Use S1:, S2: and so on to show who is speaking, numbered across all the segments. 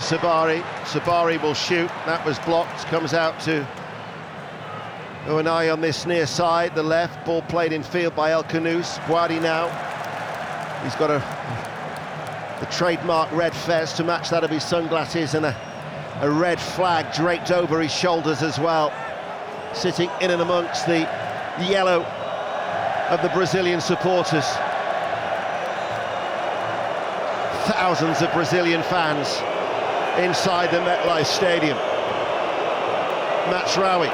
S1: Sabari. Sabari will shoot. That was blocked. Comes out to Ounahi on this near side, the left. Ball played in field by El Khanous. Bouhaddi now. He's got the trademark red fez to match that of his sunglasses, and a red flag draped over his shoulders as well, sitting in and amongst the yellow of the Brazilian supporters. Thousands of Brazilian fans inside the MetLife Stadium. Mazraoui.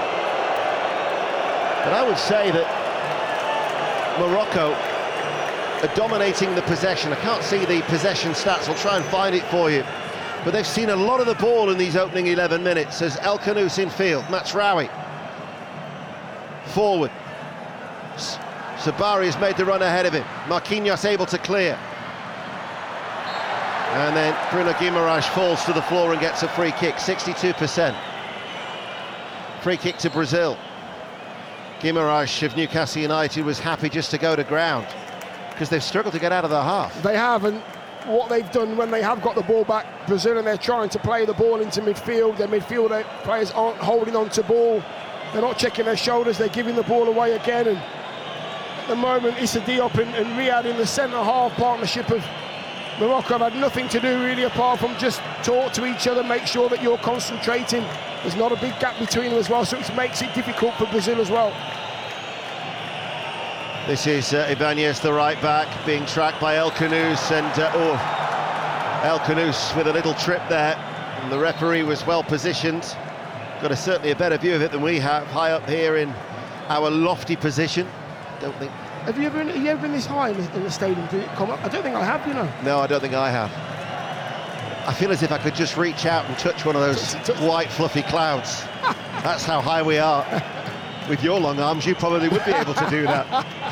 S1: But I would say that Morocco are dominating the possession. I can't see the possession stats, I'll try and find it for you. But they've seen a lot of the ball in these opening 11 minutes as El Khanous in field. Mazraoui forward. Sabari has made the run ahead of him. Marquinhos able to clear. And then Bruno Guimaraes falls to the floor and gets a free kick, 62%. Free kick to Brazil. Guimaraes of Newcastle United was happy just to go to ground because they've struggled to get out of the half.
S2: They have, and what they've done when they have got the ball back, Brazil, and they're trying to play the ball into midfield, their midfield players aren't holding on to ball, they're not checking their shoulders, they're giving the ball away again. And at the moment, Issa Diop and Riyad in the centre-half partnership of Morocco have had nothing to do really apart from just talk to each other, make sure that you're concentrating. There's not a big gap between them as well, so it makes it difficult for Brazil as well.
S1: This is Ibanez, the right back, being tracked by El Khanous, and El Khanous with a little trip there. And the referee was well positioned. Got certainly a better view of it than we have, high up here in our lofty position. Don't think.
S2: Have you ever been this high in the stadium? Did it come up? I don't think I have, you know.
S1: No, I don't think I have. I feel as if I could just reach out and touch one of those white fluffy clouds. That's how high we are. With your long arms, you probably would be able to do that.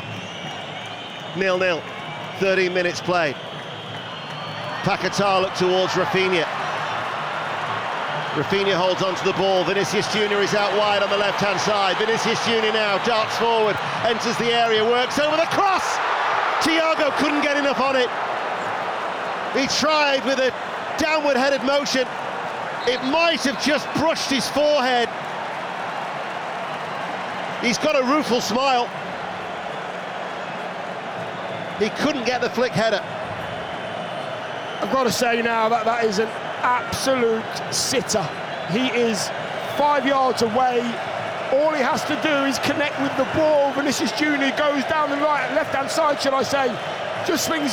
S1: 0-0, 13 minutes played. Paquetá look towards Rafinha. Rafinha holds onto the ball. Vinicius Junior is out wide on the left-hand side. Vinicius Junior now darts forward, enters the area, works over the cross. Thiago couldn't get enough on it. He tried with a downward-headed motion. It might have just brushed his forehead. He's got a rueful smile. He couldn't get the flick header.
S2: I've got to say now that is an absolute sitter. He is 5 yards away. All he has to do is connect with the ball. Vinicius Junior goes down the left-hand side, shall I say. Just swings